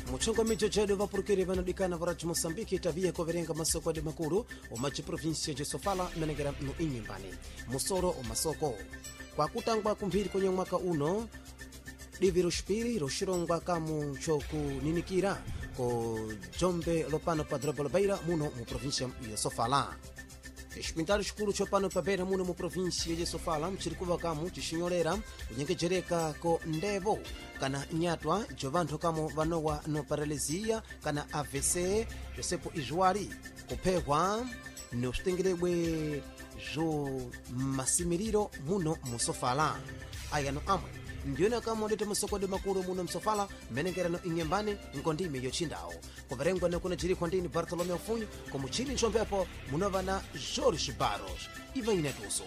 muchongo mijojedo vapurukire vanodikana varaji moçambique tabia koverenga masoko makuru omaci provinsia de Sofala menengera no inyumbani musoro omasoko kwa kutangwa kumphiri kwenye mwaka uno divi roxipiri roxirongwa kamu cokuninikira ko jombe lopano pa drobo lobeira muno mu provinsia ya Sofala. Xipintalo xikulu chopano pa beira muno mu provinsia ya Sofala mchirikuva kamu cixinholera kunyengejereka ko ndevo kana nyatwa jovanthu kamu vanowa no paralisia kana AVC josepo ijuali kuphehwa no switengeredwe zo masimiriro muno mu Sofala ayano amwe ndiona kama ndete masoko makuru muno msofala menengerano inyembani ngondimi yochindawo kuverengwa nekuna jiri kwa ndini Bartolomeo Funyo komuchiri nchombepo munova na Jorge Barros iva inetuso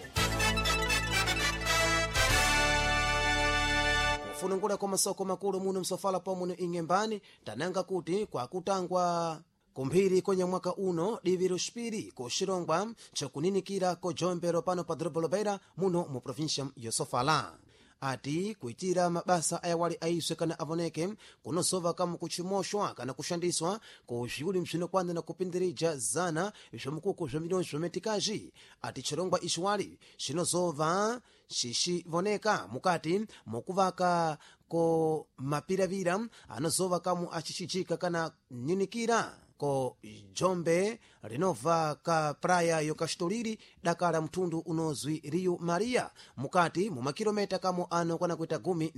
kufunungula kwa masoko makuru muno msofala po muno inyembani tananga kuti kwa kutangwa kumphiri kwenye mwaka uno diviro xipiri kuxirongwa cokuninikira ko jombero pano pa drobo lobeira muno mu provinsia ya Sofala ati kuitira mabasa ayawali aiswe kana avoneke kunosova kamu kuchimoshwa kana kushandiswa ku zviuli mzvinokwana na kupindirija zana zvomukuku zvomiliyoni zvometikaji ati chirongwa ichiwali chinozova chixivoneka mukati mukuvaka ko mapiravira anozova kamu achichijika kana ninikira ko jombe rinova ka praia yokastoliri dakala mtundu unozwi Rio Maria mukati mumakilometa kamu ano kwana kuita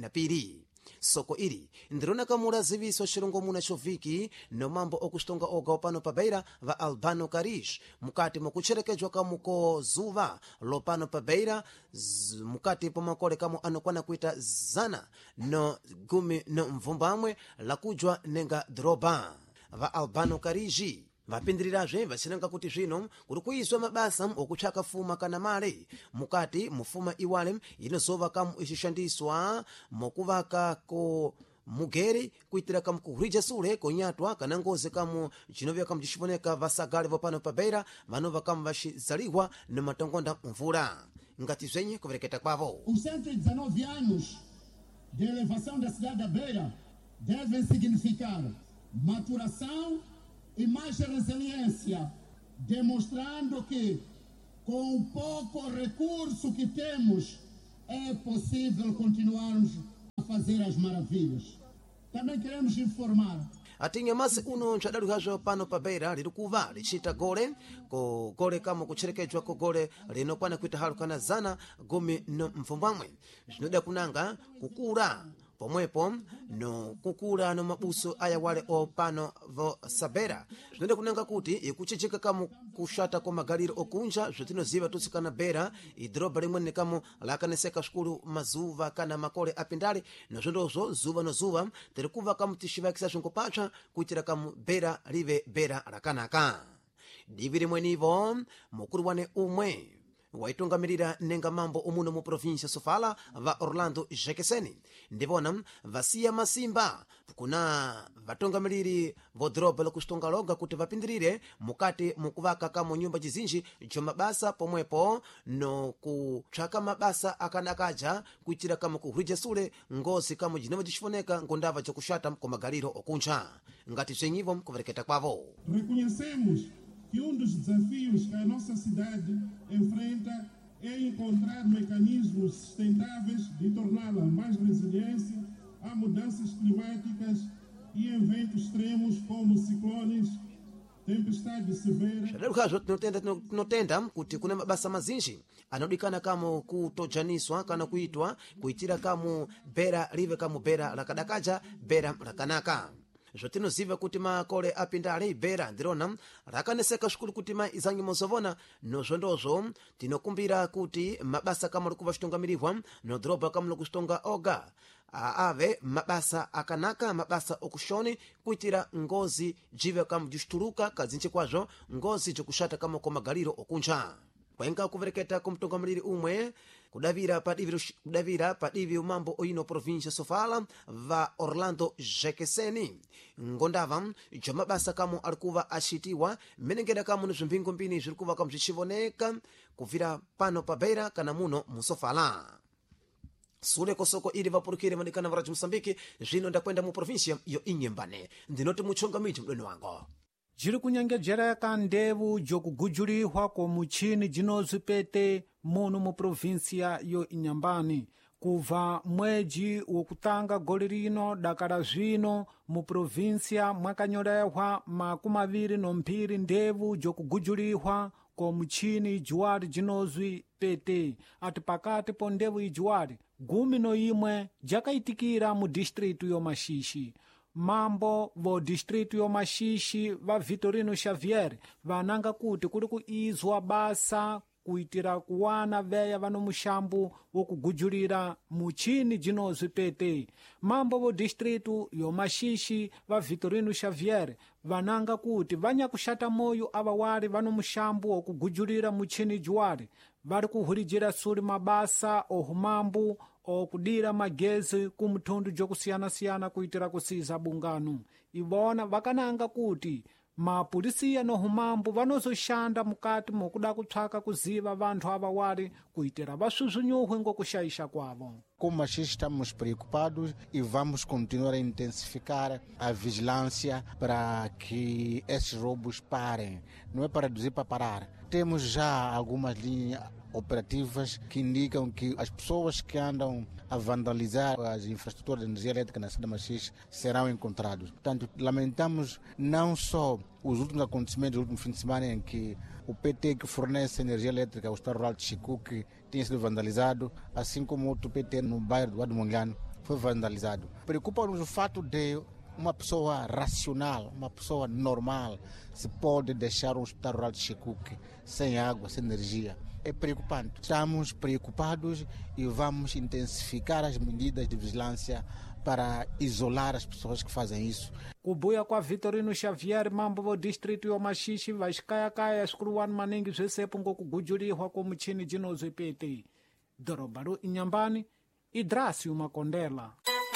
12 soko ili ndirona kamula ziviso xilongo muna choviki no mambo okustonga oga opano pa beira va Albano Karish mukati mukucherekejwa kamu ko zuva lopano pa beira mukati pomakole kamu ano kwana kuita zana no gumi no mvumbamwe lakujwa nenga droba va Albano Kariji vapindirirazve vacinanga kuti zvino kuri kuizwa mabasa okutsvaka fuma kana male mukati mufuma iwale inozova kamu ichishandiswa mukuvaka ko mugeri kuitira kamu kuhurija sule konyatwa kana ngozi kamu cinovya kamu cixivoneka vasagale vopano pa beira vanova kamu vaxizaliwa no matongonda mvula ngati zvenye kuvereketa kwavo. Os 119 anos de elevação da cidade da Beira devem significar maturação e mais resiliência, demonstrando que com o pouco recurso que temos é possível continuarmos a fazer as maravilhas. Também queremos informar atinge masi uno ncadaluhazo pano pa beira lirikuva licita gole ko gole kama kucherekejwa ko gole linokwana kuita halu kana zana gumi no mfumbamwe zinoda kunanga kukula pomwepo no kukula no mabuso ayawale opano vo sabera zvinode kunanga kuti ikuchichika kamu kushata ko magaliro okunja zvotinoziva tutsikana bera idroba limwene kamu lakaneseka xikulu mazuva kana makole apindali nozvondozvo zuva no zuva tirikuva kamu tixivakisa zvinkopatsva kuitira kamu bera live bera rakanaka divi limwenivo mukulu wane umwe waitungamirira nenga mambo umuno mu provinsia Sofala va Orlando Jekeseni ndivona vasiya masimba kuna vatungamiriri vodrobo lokustonga loga kuti vapindirire mukati mukuvaka kamo nyumba chizinji jomabasa pomwepo no kutsvaka mabasa akanakaja kuitira kamo kuhurija sule ngozi kamo jinova cixifoneka ngondava jokuxata komagaliro okunja ngati bzenyivo kuvereketa kwavo. Reconhecemos que dos desafios que a nossa cidade enfrenta é encontrar mecanismos sustentáveis de torná-la mais resiliente a mudanças climáticas e eventos extremos como ciclones, tempestades severas. Xadalukazo tinotenda kuti kuna mabasa mazinji anodikana kamo kutojaniswa kana kuitwa kuitira kamo bera live kamo bera lakadakaja bera lakanaka zvotinoziva kuti makole apindale bera ndirona rakaneseka xikulu kuti maizangi mozovona nozvondozvo tinokumbira kuti mabasa kama likuva xitongamirihwa nodroba kama lokustonga oga ave mabasa akanaka mabasa okuxoni kuitira ngozi jive kama jixituluka kazinji kwazvo ngozi jokuxata kama komagaliro okunja kwenka kuvereketa kumtungamiriri umwe kudavira pa divi umambo oino provincia Sofala va Orlando Jekeseni ngondava jomabasa kamo alikuva axitiwa menengeda kamo ni zvimbingo mbini zvirikuva kamo zvichivoneka kuvira pano pa beira kana muno mu Sofala sule kosoko ili vapurukire manikana varaji Mosambiki zvino ndakwenda mu provinsia yo Inhambane ndinoti muchonga miti mdoni wango jiri kunyengejereka ndevu jokugujulihwa ko muchini jinozipete muno mu provinsia yo Inhambane kuva mweji wokutanga goli lino dakala zvino mu provinsia mwakanyorehwa 22 ndevu jokugujulihwa ko muchini ijuwali jinozwi pete ati pakati po ndevu ijuwali 11 jakaitikira mu distritu yo Mashishi. Mambo vo distritu yo Mashishi va Vitorino Xavier vananga kuti kuli kuizwa basa kuitira kuwana veya vano mushambu wokugujulira muchini jinozwi pete. Mambo vo distritu yo Mashishi va Vitorino Xavier vananga kuti vanyakushata moyo ava wali vano mushambu wokugujulira muchini juwali vari kuhulijira suli mabasa ohumambu okudira magezi ku mtundu jokusiyana-siyana kuitira kusiza bungano. Ivona vakananga kuti mapulisiya nohumambu vanozoshanda mukati mokuda kutsvaka kuziva vanthu ava wali kuitira vasuzunyohwe ngokushayisha kwavo. Como machistas estamos preocupados e vamos continuar a intensificar a vigilância para que esses roubos parem. Não é para reduzir, para parar. Temos já algumas linhas operativas que indicam que as pessoas que andam a vandalizar as infraestruturas de energia elétrica na cidade de Machixe serão encontrados. Portanto, lamentamos não só os últimos acontecimentos do último fim de semana em que o PT que fornece energia elétrica ao Estado Rural de Chicuque tinha sido vandalizado, assim como outro PT no bairro do Admongano foi vandalizado. Preocupa-nos o fato de uma pessoa racional, uma pessoa normal, se pode deixar o Estado Rural de Chicuque sem água, sem energia. É preocupante. Estamos preocupados e vamos intensificar as medidas de vigilância para isolar as pessoas que fazem isso. Kubuya kwa Vitorino Xavier mambo vo distritu yo Mashishi vaxikayakaya sikuruwani maningi bzesepo ngokugujulihwa ko muchini jinozwi pete. Doroba ro Inhambane, Idrácio Makondela.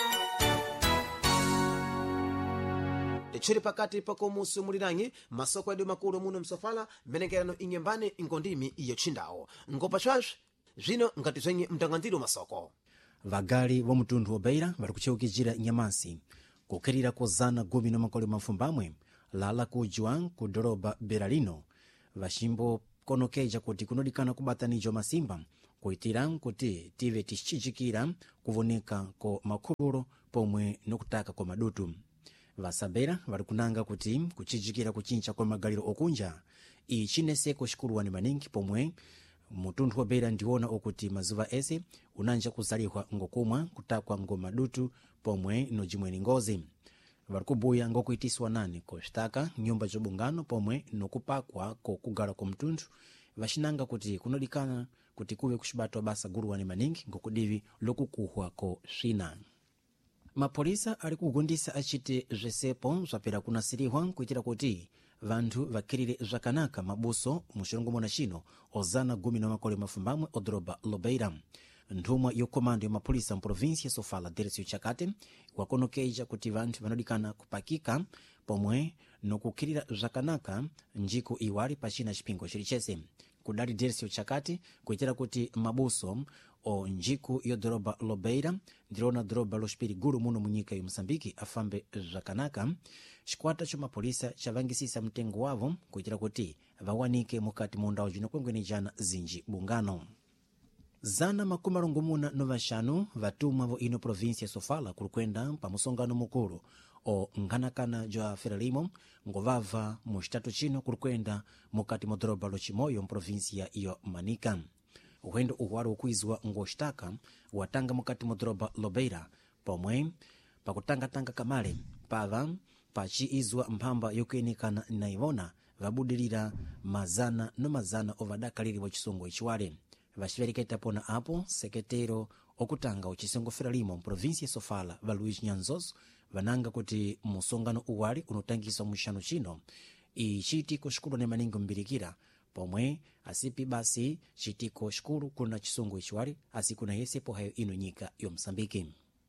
chiri pakati pakomusi muliranyi masoko edu makulu muno msofala mmenekerano Inhambane ngondimi iyo chindawo ngopa chazvi zvino ngati zvenye mtangandiro masoko vagali vo mutundu wobeira vari kucheukijira nyamasi kukhirira kozana gumi no makolo mafumbamwe lala kujwa ku doroba bera lino vaximbo konokeja kuti kunodikana kubatanijo masimba kuitira kuti tive tixichikira kuvoneka ko makhululo pomwe nokutaka kwa madutu vasabera vari kunanga kuti kuchichikira kuchincha kwa magaliro okunja ichineseko xikuluwani maningi pomwe mutundu wobeira ndiwona okuti mazuva ese unanja kuzalihwa ngokumwa kutakwa ngomadutu pomwe nojimweni ngozi vari kubuya ngokuitiswa nani koxitaka nyumba zobungano pomwe nokupakwa kokugala kwa mtundu vaxinanga kuti kunodikana kuti kuve kuxibatwa basa guluwani maningi ngokudivi lokukuhwa ko swina mapolisa ali kugundisa achite zvesepo zvapera kunasirihwa kuitira kuti vanthu vakhirire zvakanaka mabuso muxilongomona xino ozana gumi na makole mafumbamwe odoroba lobeira nthumwa yokomando ya mapolisa mprovinsia sofala Dercio Chakate wakonokeja kuti vanthu vanodikana kupakika pomwe nokukhirira zvakanaka njiko iwali pacina xipingo xilichese kudali Dercio Chakate kuitira kuti mabuso o njiku yodoroba lobeira ndirona doroba loxipirigulu muno munyika ya Mosambiki afambe zvakanaka xikwata xomapolisa xavangisisa mtengo wavo kuitira kuti vawanike mukati mundawu zvinokwengenejana zinji bungano zana makumi alongomuna novaxanu vatumwa vo ino provinsia Sofala kulikwenda pa musongano mukulu o nkhanakana ja Frelimo ngovava mu xitatu cino kulikwenda mukati modoroba locimoyo mprovinsia iyo Manica uhendo uhwali wokuizwa ngoxitaka watanga mukati modoroba lobeira pomwe pakutangatanga kamale pava paciizwa mphamba yokuyenikana na ivona vabudilira mazana no mazana ovadakaliri vocisongo iciwale vaxivereketa pona apo seketero okutanga ocisongo Frelimo mprovinsia Sofala va Luiz Nyanzoso vananga kuti musongano uwali unotangiswa muxanu cino icitiko xikulu ne maningi mbirikira pomwe asipi basi citiko xikulu kuna cisongo iciwali asikuna yesepo hayo ino nyika yo Mosambiki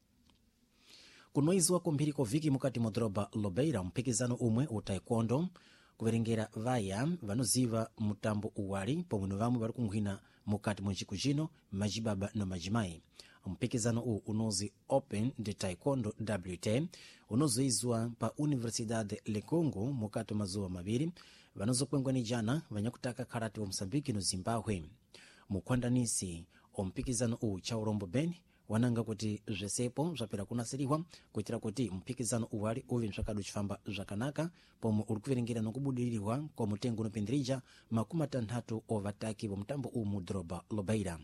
kunoizwa kumphiriko viki mukati modoroba lobeira mphikizano umwe o taekwondo kuverengera vaya vanoziva mutambo uwali pomwe novamwe vari kunkhwina mukati mwenciku cino majibaba na majimayi mpikizano uwu unozi Open de Taekwondo WT unozoizwa pa Universidade Lekongo mukati mazuwa maviri vanozokwengwanijana vanyakutaka karate wa Msambiki no Zimbabwe. Mukhwandanisi ompikizano uwu cha urombo beni wananga kuti zvesepo zvapera kunasiriwa kuitira kuti mpikizano uwali uve msvakadu chifamba zvakanaka pomwe uri kuverengera nokubudirirwa kwa mutengo unopindirija 60 ovataki vomutambo uwu mudhorobha lobeira.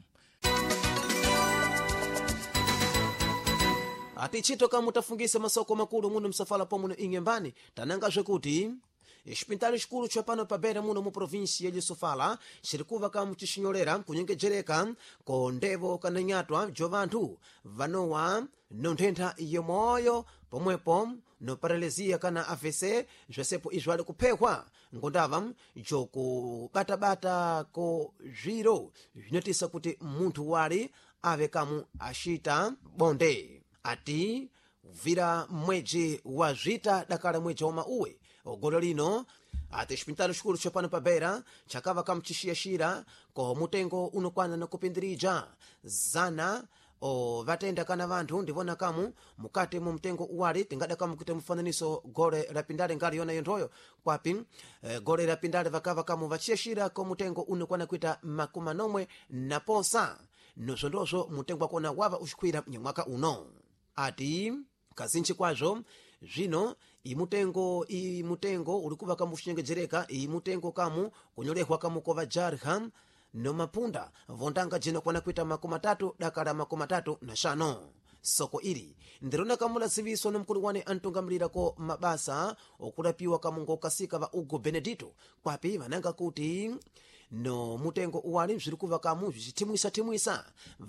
atichitoka mutafungisa masoko makulu muno msafala pomuno ing'embani tanangazve kuti xipintali xikulu chopano pa beira muno mu provinsia ya Sofala xiri kuva kamu cixinyorera kunyengejereka ko ndevo kananyatwa bjo vanthu vanowa nonthentha yomoyo pomwepo no paralisia kana AVC bzwesepo izvo ali kuphehwa ngondava jokubatabata ko zviro vinotisa kuti munthu wali ave kamu axita bonde ati vira mweji wa zvita dakala mweji wa mauwe ogolo lino ati xipintalo xikulu chopano pa beira chakava kamu cixiyexira ko mutengo unokwana nakupindirija zana o vatenda kana vanthu ndivona kamu mukati mu mtengo uwali tingada kamu kuti mufananiso gole la pindale ngali yona yenthoyo kwapi gole la pindale vakava kamu vaciyexira ko mutengo unokwana kuita 90 na posa nozondozvo mutengo wakona wava uxikwira mnyamwaka uno ati kazinji kwazvo zvino imutengo uri kuva kamu uxinyengejereka imutengo kamu kunyolehwa kamu kova jarha no mapunda vondanga jino kwana kuita 30 dakala 35 soko ili ndirona kamu laziviso no mkulu wane antungamlira ko mabasa okulapiwa kamu ngokasika va Ugo Benedito kwapi vananga kuti no mutengo uwali zviri kuva kamu zvichitimwisa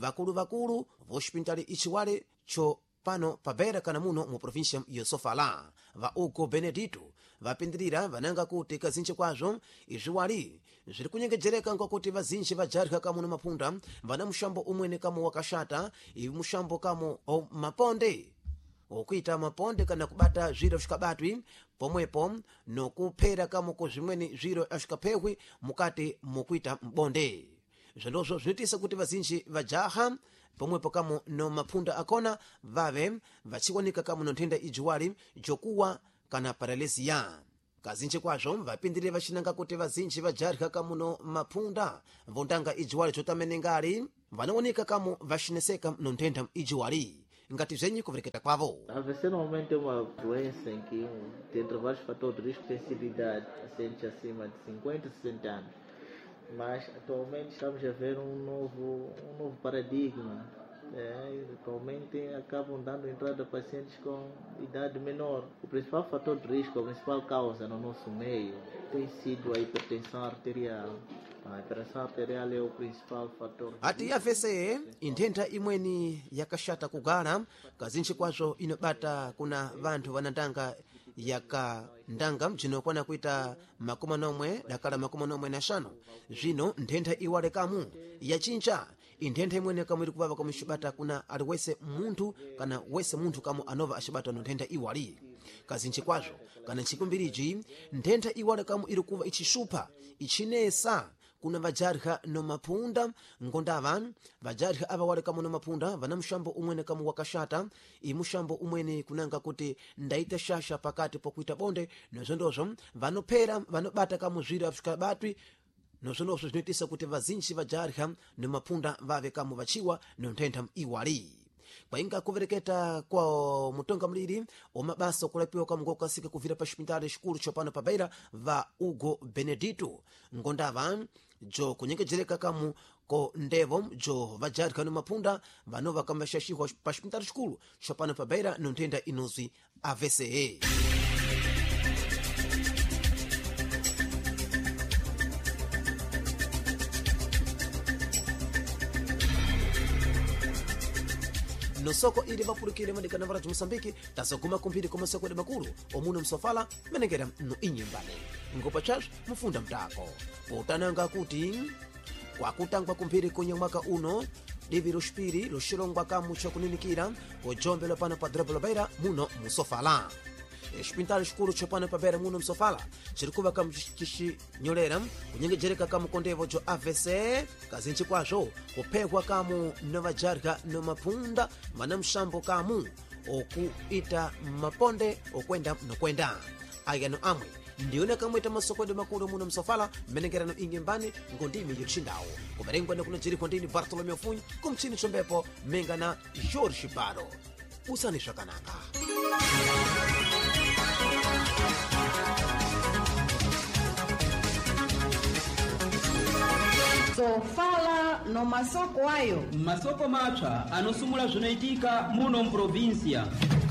vakulu voxipintali ichiwale cho pano pa beira kana muno mu provincia ya Sofala va Ugo Benedito vapindirira vananga kuti kazinji kwazvo izviwali zviri kunyengejereka ngokuti vazinji vajarika kamu no mapunda vana mushambo umwene kamu wakashata ivi mushambo kamu o maponde okuita maponde kana kubata zviro zvikabatwi pomwepo nokuphera kamu ko zvimweni zviro azvikaphehwi mukati mukuita mbonde zvondozvo zvinotisa kuti vazinji vajaha pomwepo kamu no mapunda akona vave vachiwanika kamu no nthenda ijiwali jokuwa kana paralisia kazinji kwazvo vapindirire vachinanga kuti vazinji vajarika kamu no mapunda vondanga ijiwali jotamenengali vanawonika kamu vaxineseka no nthenda ijiwali ngati zvenyi kuvereketa kwavo. AVC normalmente é uma doença em que dentre vários fatores de risco tem sido idade, pacientes acima de 50, 60 anos. Mas atualmente estamos a ver um novo paradigma. Atualmente acabam dando entrada a pacientes com idade menor. O principal fator de risco, a principal causa no nosso meio tem sido a hipertensão arterial. A hipertensão arterial é o principal fator. Ati AVC inthentha imweni yakashata kugala kazinji kwazvo inobata kuna vanthu vanandanga yakandanga mjinokwana kuita 90 dakala 95 zvino nthentha iwale kamu yachinja inthentha imwene kamu iri kuvava kamu ixibata kuna ali wese munthu kana wese munthu kamu anova axibata no nthentha iwali kazinji kwazvo kana nchikumbiriji nthentha iwale kamu iri kuva ixixupha ixinesa kuna vajarha no mapunda ngondava vajarha ava wale kamu no mapunda vana mushambo umwene kamu wakashata imushambo umwene kunanga kuti ndaita shasha pakati pokuita bonde nozondozvo vanophera vanobata kamu zviro azvikabatwi nozondozvo zvinoitisa kuti vazinji vajarha no mapunda vave kamu vachiwa no nthentha iwali kwainga kuvereketa kwa mutongamliri omabasa okulapiwa kamu ngokasika kuvira pa xipintali xikulu chopano pa beira va Ugo Benedito ngondava jo kunyengejereka kamu ko ndevo jo vajarika no mapunda vanova kamu vaxaxiwa pa xipintali xikulu chopano pa beira no nthenda inozwi AVC. no soko ili vapulukile madikana vala Moçambique tasoguma kumphiri kwa masoko de makulu omuno msofala menengera no inyembane ngopa chacho mufunda mtako potananga kuti kwakutangwa kumphiri kwenye mwaka uno divi luxpiri luxilongwa kamu chokuninikira kojombe lopano pa drobo lobeira muno musofala xipintalo xikulu chopano pabera muno msofala cirikuva kamucixinyorera kunyengejereka kamukondevo jo avc kazinci kwazo kuphekwa kamu novajarga nomapunda mana msambo kamu okuita maponde okwenda nokwenda ayano amwe ndiyona kamweta masokode makulu muno msofala mmenengerano ingembani ngondimi yoxindawo kumerengwa nakuno jiriko ndini bartolomeu funho kumchini chombepo menga na jorge baro usani xakanaka. Sofala no masoko ayo masoko mapsa anosumula zvinaitika muno mprovinsia.